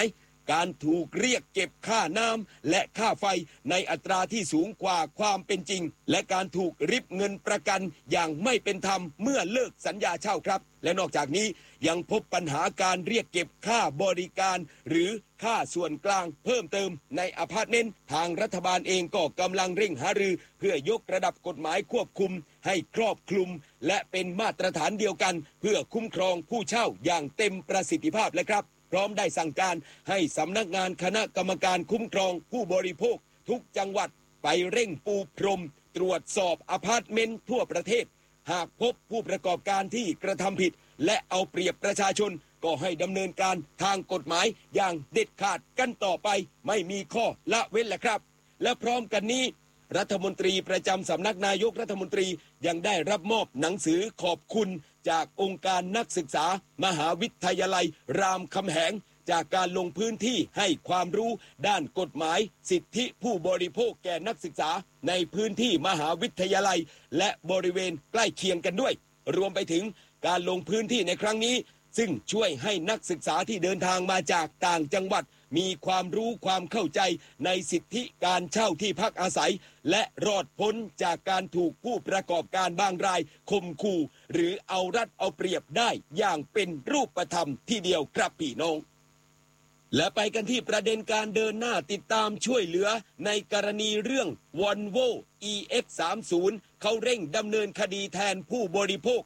การถูกเรียกเก็บค่าน้ำและค่าไฟในอัตราที่สูงกว่าความเป็นจริงและการถูกริบเงินประกันอย่างไม่เป็นธรรมเมื่อเลิกสัญญาเช่าครับและนอกจากนี้ยังพบปัญหาการเรียกเก็บค่าบริการหรือค่าส่วนกลางเพิ่มเติมในอพาร์ตเมนต์ทางรัฐบาลเองก็กำลังเร่งหารือเพื่อยกระดับกฎหมายควบคุมให้ครอบคลุมและเป็นมาตรฐานเดียวกันเพื่อคุ้มครองผู้เช่าอย่างเต็มประสิทธิภาพและครับพร้อมได้สั่งการให้สำนักงานคณะกรรมการคุ้มครองผู้บริโภคทุกจังหวัดไปเร่งปูพรมตรวจสอบอพาร์ตเมนต์ทั่วประเทศหากพบผู้ประกอบการที่กระทำผิดและเอาเปรียบประชาชนก็ให้ดำเนินการทางกฎหมายอย่างเด็ดขาดกันต่อไปไม่มีข้อละเว้นแหละครับและพร้อมกันนี้รัฐมนตรีประจำสำนักนายกรัฐมนตรียังได้รับมอบหนังสือขอบคุณจากองค์การนักศึกษามหาวิทยาลัยรามคำแหงจากการลงพื้นที่ให้ความรู้ด้านกฎหมายสิทธิผู้บริโภคแก่นักศึกษาในพื้นที่มหาวิทยาลัยและบริเวณใกล้เคียงกันด้วยรวมไปถึงการลงพื้นที่ในครั้งนี้ซึ่งช่วยให้นักศึกษาที่เดินทางมาจากต่างจังหวัดมีความรู้ความเข้าใจในสิทธิการเช่าที่พักอาศัยและรอดพ้นจากการถูกผู้ประกอบการบางรายข่มขู่หรือเอารัดเอาเปรียบได้อย่างเป็นรูปธรรมที่เดียวครับพี่น้องและไปกันที่ประเด็นการเดินหน้าติดตามช่วยเหลือในกรณีเรื่อง Volvo EX30 เขาเร่งดำเนินคดีแทนผู้บริโภค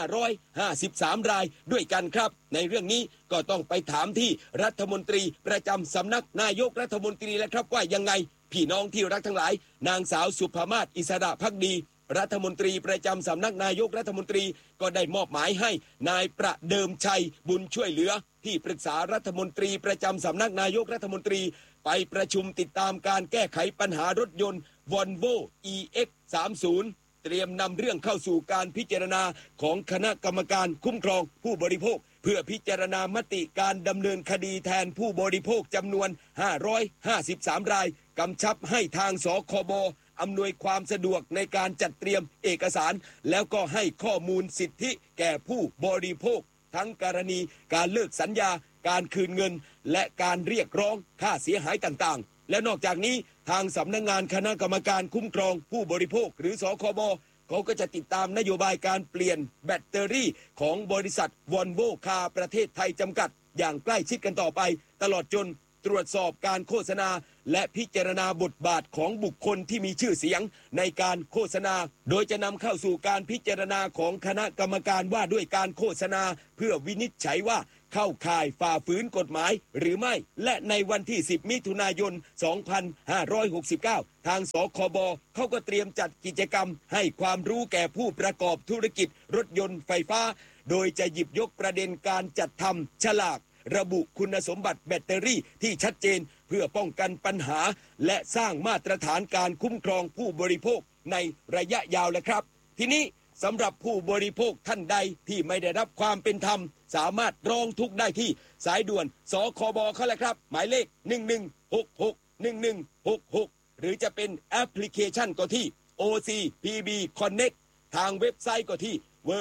553 รายด้วยกันครับในเรื่องนี้ก็ต้องไปถามที่รัฐมนตรีประจำสำนักนายกรัฐมนตรีแล้วครับว่ายังไงพี่น้องที่รักทั้งหลายนางสาวสุภมาศอิสระภักดีรัฐมนตรีประจำสำนักนายกรัฐมนตรีก็ได้มอบหมายให้นายประเดิมชัยบุญช่วยเหลือที่ปรึกษารัฐมนตรีประจำสำนักนายกรัฐมนตรีไปประชุมติดตามการแก้ไขปัญหารถยนต์ Volvo EX30เตรียมนำเรื่องเข้าสู่การพิจารณาของคณะกรรมการคุ้มครองผู้บริโภคเพื่อพิจารณามติการดำเนินคดีแทนผู้บริโภคจำนวน553 รายกำชับให้ทางสคบอำนวยความสะดวกในการจัดเตรียมเอกสารแล้วก็ให้ข้อมูลสิทธิแก่ผู้บริโภคทั้งกรณีการเลิกสัญญาการคืนเงินและการเรียกร้องค่าเสียหายต่างๆและนอกจากนี้ทางสำนักงานคณะกรรมการคุ้มครองผู้บริโภคหรือสคบเขาก็จะติดตามนโยบายการเปลี่ยนแบตเตอรี่ของบริษัท Volvo Car ประเทศไทยจำกัดอย่างใกล้ชิดกันต่อไปตลอดจนตรวจสอบการโฆษณาและพิจารณาบทบาทของบุคคลที่มีชื่อเสียงในการโฆษณาโดยจะนำเข้าสู่การพิจารณาของคณะกรรมการว่าด้วยการโฆษณาเพื่อวินิจฉัยว่าเข้าข่ายฝ่าฝืนกฎหมายหรือไม่และในวันที่10มิถุนายน2569ทางสคบเขาก็เตรียมจัดกิจกรรมให้ความรู้แก่ผู้ประกอบธุรกิจรถยนต์ไฟฟ้าโดยจะหยิบยกประเด็นการจัดทำฉลากระบุคุณสมบัติแบตเตอรี่ที่ชัดเจนเพื่อป้องกันปัญหาและสร้างมาตรฐานการคุ้มครองผู้บริโภคในระยะยาวแหละครับทีนี้สำหรับผู้บริโภคท่านใดที่ไม่ได้รับความเป็นธรรมสามารถร้องทุกข์ได้ที่สายด่วนสคบเขาแหละครับหมายเลข11661166หรือจะเป็นแอปพลิเคชันก็ที่ OCPB Connect ทางเว็บไซต์ก็ที่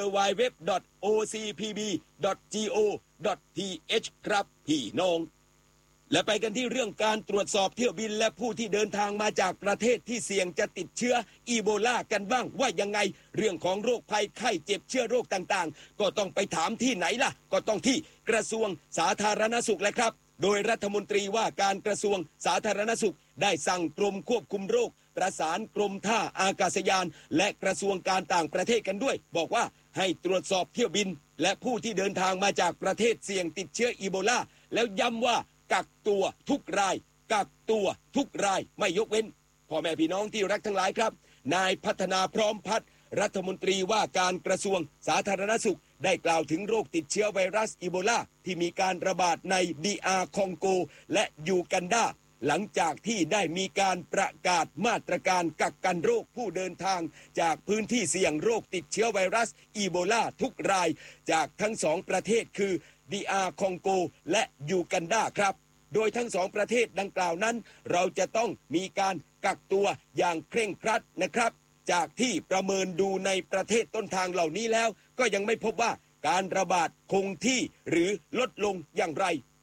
www.ocpb.go.th ครับพี่น้องและไปกันที่เรื่องการตรวจสอบเที่ยวบินและผู้ที่เดินทางมาจากประเทศที่เสี่ยงจะติดเชื้ออีโบลากันบ้างว่ายังไงเรื่องของโรคภัยไข้เจ็บเชื้อโรคต่างๆก็ต้องไปถามที่ไหนล่ะก็ต้องที่กระทรวงสาธารณสุขแหละครับโดยรัฐมนตรีว่าการกระทรวงสาธารณสุขได้สั่งกรมควบคุมโรคประสานกรมท่าอากาศยานและกระทรวงการต่างประเทศกันด้วยบอกว่าให้ตรวจสอบเที่ยวบินและผู้ที่เดินทางมาจากประเทศเสี่ยงติดเชื้ออีโบลาแล้วย้ำว่ากักตัวทุกรายกักตัวทุกรายไม่ยกเว้นพ่อแม่พี่น้องที่รักทั้งหลายครับนายพัฒนาพร้อมพัฒน์รัฐมนตรีว่าการกระทรวงสาธารณสุขได้กล่าวถึงโรคติดเชื้อไวรัสอีโบลาที่มีการระบาดในDRคองโกและยูกันดาหลังจากที่ได้มีการประกาศมาตรการกักกันโรคผู้เดินทางจากพื้นที่เสี่ยงโรคติดเชื้อไวรัสอีโบลาทุกรายจากทั้งสองประเทศคือDRคองโกและยูกันดาครับโดยทั้งสองประเทศดังกล่าวนั้นเราจะต้องมีการกักตัวอย่างเคร่งครัดนะครับจากที่ประเมินดูในประเทศต้นทางเหล่านี้แล้วก็ยังไม่พบว่าการระบาดคงที่หรือลดลงอย่างไร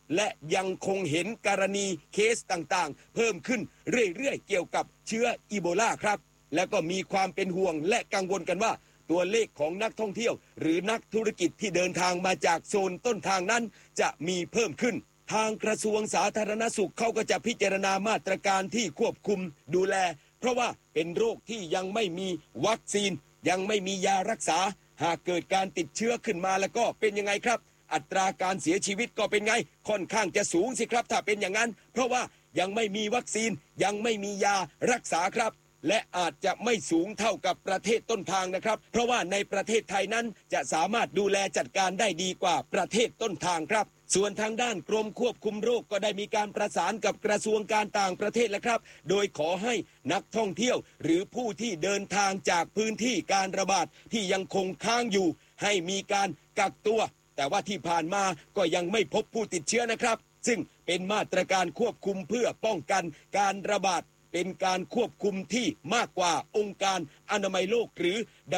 และยังคงเห็นกรณีเคสต่างๆเพิ่มขึ้นเรื่อยๆเกี่ยวกับเชื้ออีโบลาครับแล้วก็มีความเป็นห่วงและกังวลกันว่าตัวเลขของนักท่องเที่ยวหรือนักธุรกิจที่เดินทางมาจากโซนต้นทางนั้นจะมีเพิ่มขึ้นทางกระทรวงสาธารณสุขเขาก็จะพิจารณามาตรการที่ควบคุมดูแลเพราะว่าเป็นโรคที่ยังไม่มีวัคซีนยังไม่มียารักษาหากเกิดการติดเชื้อขึ้นมาแล้วก็เป็นยังไงครับอัตราการเสียชีวิตก็เป็นไงค่อนข้างจะสูงสิครับถ้าเป็นอย่างนั้นเพราะว่ายังไม่มีวัคซีนยังไม่มียารักษาครับและอาจจะไม่สูงเท่ากับประเทศต้นทางนะครับเพราะว่าในประเทศไทยนั้นจะสามารถดูแลจัดการได้ดีกว่าประเทศต้นทางครับส่วนทางด้านกรมควบคุมโรคก็ได้มีการประสานกับกระทรวงการต่างประเทศแล้วครับโดยขอให้นักท่องเที่ยวหรือผู้ที่เดินทางจากพื้นที่การระบาดที่ยังคงค้างอยู่ให้มีการกักตัวแต่ว่าที่ผ่านมาก็ยังไม่พบผู้ติดเชื้อนะครับซึ่งเป็นมาตรการควบคุมเพื่อป้องกันการระบาดเป็นการควบคุมที่มากกว่าองค์การอนามัยโลกหรือ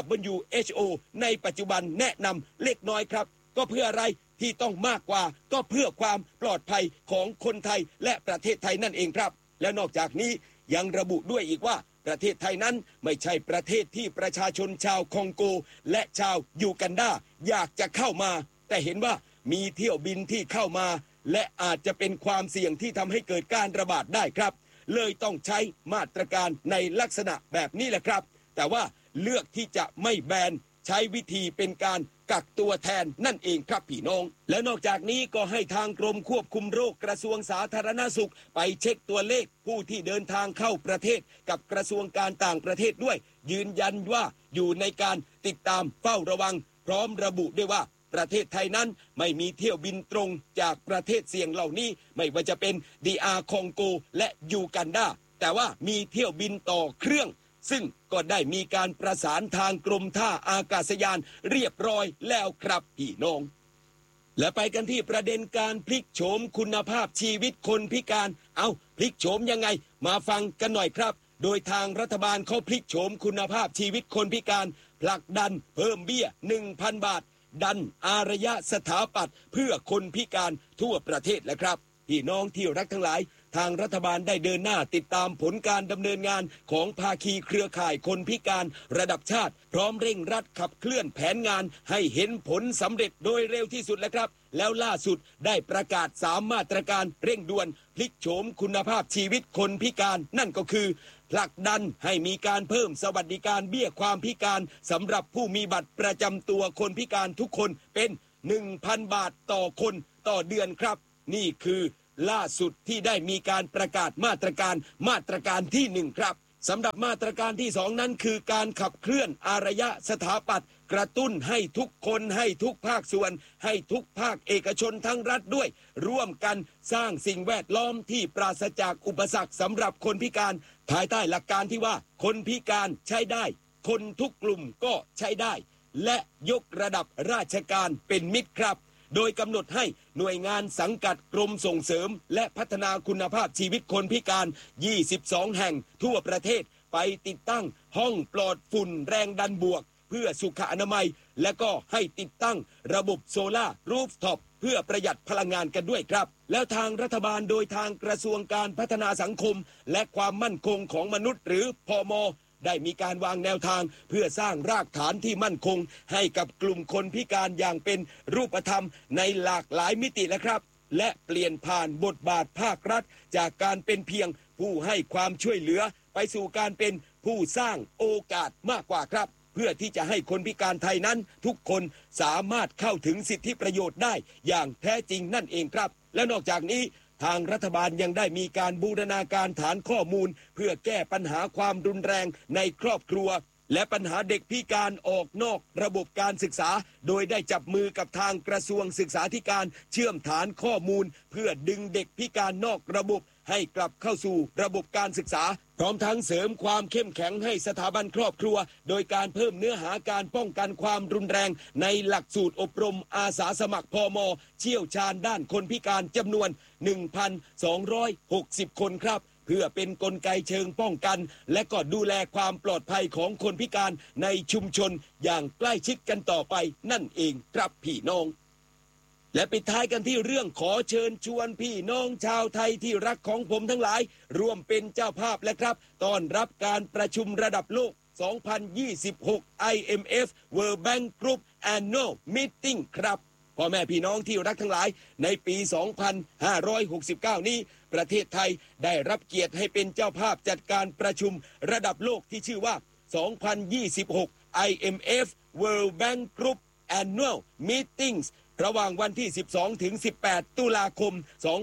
WHO ในปัจจุบันแนะนำเล็กน้อยครับก็เพื่ออะไรที่ต้องมากกว่าก็เพื่อความปลอดภัยของคนไทยและประเทศไทยนั่นเองครับและนอกจากนี้ยังระบุด้วยอีกว่าประเทศไทยนั้นไม่ใช่ประเทศที่ประชาชนชาวคองโกและชาวยูกันดาอยากจะเข้ามาแต่เห็นว่ามีเที่ยวบินที่เข้ามาและอาจจะเป็นความเสี่ยงที่ทำให้เกิดการระบาดได้ครับเลยต้องใช้มาตรการในลักษณะแบบนี้แหละครับแต่ว่าเลือกที่จะไม่แบนใช้วิธีเป็นการกักตัวแทนนั่นเองครับพี่น้องและนอกจากนี้ก็ให้ทางกรมควบคุมโรคกระทรวงสาธารณสุขไปเช็คตัวเลขผู้ที่เดินทางเข้าประเทศกับกระทรวงการต่างประเทศด้วยยืนยันว่าอยู่ในการติดตามเฝ้าระวังพร้อมระบุด้วยว่าประเทศไทยนั้นไม่มีเที่ยวบินตรงจากประเทศเสี่ยงเหล่านี้ไม่ว่าจะเป็นDRคองโกและยูกันดาแต่ว่ามีเที่ยวบินต่อเครื่องซึ่งก็ได้มีการประสานทางกรมท่าอากาศยานเรียบร้อยแล้วครับพี่น้องและไปกันที่ประเด็นการพลิกโฉมคุณภาพชีวิตคนพิการพลิกโฉมยังไงมาฟังกันหน่อยครับโดยทางรัฐบาลเขาพลิกโฉมคุณภาพชีวิตคนพิการผลักดันเพิ่มเบี้ย 1,000 บาทดันอารยสถาปัตย์เพื่อคนพิการทั่วประเทศแล้วครับพี่น้องที่รักทั้งหลายทางรัฐบาลได้เดินหน้าติดตามผลการดำเนินงานของภาคีเครือข่ายคนพิการระดับชาติพร้อมเร่งรัดขับเคลื่อนแผนงานให้เห็นผลสำเร็จโดยเร็วที่สุดแล้วครับแล้วล่าสุดได้ประกาศ3มาตรการเร่งด่วนพลิกโฉมคุณภาพชีวิตคนพิการนั่นก็คือผลักดันให้มีการเพิ่มสวัสดิการเบี้ยความพิการสำหรับผู้มีบัตรประจำตัวคนพิการทุกคนเป็น 1,000 บาทต่อคนต่อเดือนครับนี่คือล่าสุดที่ได้มีการประกาศมาตรการที่1ครับสำหรับมาตรการที่2นั้นคือการขับเคลื่อนอารยสถาปัตย์กระตุ้นให้ทุกคนให้ทุกภาคส่วนให้ทุกภาคเอกชนทั้งรัฐด้วยร่วมกันสร้างสิ่งแวดล้อมที่ปราศจากอุปสรรคสำหรับคนพิการภายใต้หลักการที่ว่าคนพิการใช้ได้คนทุกกลุ่มก็ใช้ได้และยกระดับราชการเป็นมิตรครับโดยกำหนดให้หน่วยงานสังกัดกรมส่งเสริมและพัฒนาคุณภาพชีวิตคนพิการ22แห่งทั่วประเทศไปติดตั้งห้องปลอดฝุ่นแรงดันบวกเพื่อสุขอนามัยและก็ให้ติดตั้งระบบโซล่ารูฟท็อปเพื่อประหยัดพลังงานกันด้วยครับแล้วทางรัฐบาลโดยทางกระทรวงการพัฒนาสังคมและความมั่นคงของมนุษย์หรือพม.ได้มีการวางแนวทางเพื่อสร้างรากฐานที่มั่นคงให้กับกลุ่มคนพิการอย่างเป็นรูปธรรมในหลากหลายมิติแล้วครับและเปลี่ยนผ่านบทบาทภาครัฐจากการเป็นเพียงผู้ให้ความช่วยเหลือไปสู่การเป็นผู้สร้างโอกาสมากกว่าครับเพื่อที่จะให้คนพิการไทยนั้นทุกคนสามารถเข้าถึงสิทธิประโยชน์ได้อย่างแท้จริงนั่นเองครับและนอกจากนี้ทางรัฐบาลยังได้มีการบูรณาการฐานข้อมูลเพื่อแก้ปัญหาความรุนแรงในครอบครัวและปัญหาเด็กพิการออกนอกระบบการศึกษาโดยได้จับมือกับทางกระทรวงศึกษาธิการเชื่อมฐานข้อมูลเพื่อดึงเด็กพิการนอกระบบให้กลับเข้าสู่ระบบการศึกษาพร้อมทั้งเสริมความเข้มแข็งให้สถาบันครอบครัวโดยการเพิ่มเนื้อหาการป้องกันความรุนแรงในหลักสูตรอบรมอาสาสมัครพม.เชี่ยวชาญด้านคนพิการจำนวน 1,260 คนครับเพื่อเป็นกลไกเชิงป้องกันและก็ดูแลความปลอดภัยของคนพิการในชุมชนอย่างใกล้ชิดกันต่อไปนั่นเองครับพี่น้องและปิดท้ายกันที่เรื่องขอเชิญชวนพี่น้องชาวไทยที่รักของผมทั้งหลายร่วมเป็นเจ้าภาพและครับต้อนรับการประชุมระดับโลก 2026 IMF World Bank Group Annual Meeting ครับพ่อแม่พี่น้องที่รักทั้งหลายในปี 2569 นี้ประเทศไทยได้รับเกียรติให้เป็นเจ้าภาพจัดการประชุมระดับโลกที่ชื่อว่า 2026 IMF World Bank Group Annual Meetings ระหว่างวันที่ 12 ถึง 18 ตุลาคม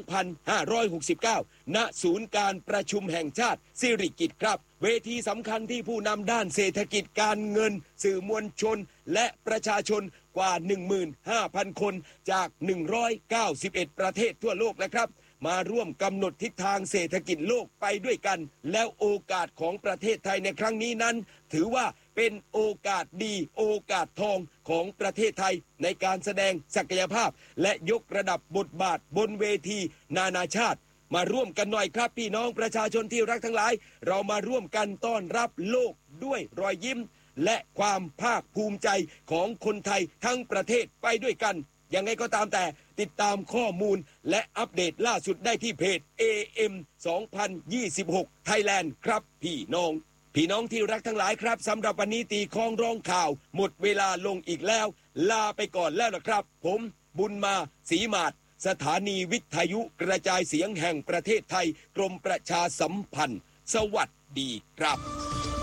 2569 ณ ศูนย์การประชุมแห่งชาติสิริกิติ์ครับเวทีสำคัญที่ผู้นำด้านเศรษฐกิจการเงินสื่อมวลชนและประชาชนกว่า 15,000 คนจาก 191 ประเทศทั่วโลกนะครับมาร่วมกำหนดทิศทางเศรษฐกิจโลกไปด้วยกันแล้วโอกาสของประเทศไทยในครั้งนี้นั้นถือว่าเป็นโอกาสดีโอกาสทองของประเทศไทยในการแสดงศักยภาพและยกระดับบทบาทบนเวทีนานาชาติมาร่วมกันหน่อยครับพี่น้องประชาชนที่รักทั้งหลายเรามาร่วมกันต้อนรับโลกด้วยรอยยิ้มและความภาคภูมิใจของคนไทยทั้งประเทศไปด้วยกันยังไงก็ตามแต่ติดตามข้อมูลและอัปเดตล่าสุดได้ที่เพจ AM 2026 Thailand ครับพี่น้องที่รักทั้งหลายครับสำหรับวันนี้ตีคล้องร้องข่าวหมดเวลาลงอีกแล้วลาไปก่อนแล้วนะครับผมบุญมาศรีมาศสถานีวิทยุกระจายเสียงแห่งประเทศไทยกรมประชาสัมพันธ์สวัสดีครับ